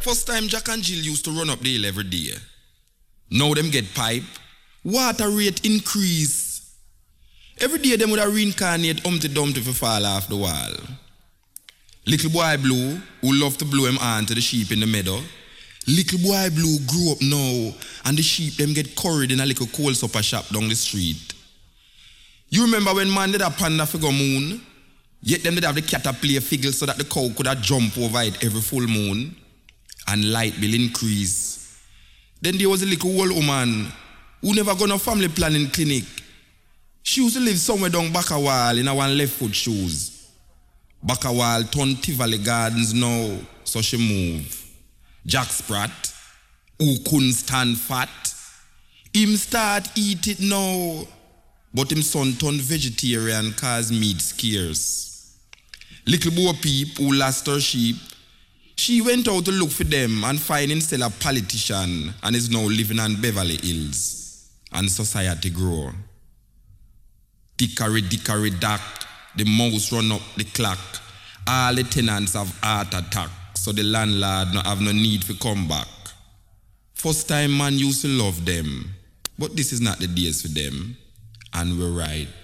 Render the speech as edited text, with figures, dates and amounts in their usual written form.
First time Jack and Jill used to run up the hill every day. Now them get pipe. Water rate increase. Every day them would have reincarnate Humpty Dumpty to fall off the wall. Little boy Blue, who loved to blow him on to the sheep in the meadow. Little boy Blue grew up now, and the sheep them get curried in a little cold supper shop down the street. You remember when man did a panda figure moon? Yet them did have the cat a play a figure so that the cow could have jump over it every full moon. And light bill increase. Then there was a little old woman who never gone to family planning clinic. She used to live somewhere down Backawall in a one left foot shoes. Backawall turned Tivoli Gardens now, so she move. Jack Spratt, who couldn't stand fat, him start eat it now. But him son turned vegetarian cause meat scarce. Little Bo Peep, who lost her sheep, she went out to look for them and find himself a politician and is now living on Beverly Hills. And society grow. Dickory, dickory, dock, the mouse run up the clock. All the tenants have heart attack, so the landlord no have no need to come back. First time man used to love them, but this is not the days for them. And we're right.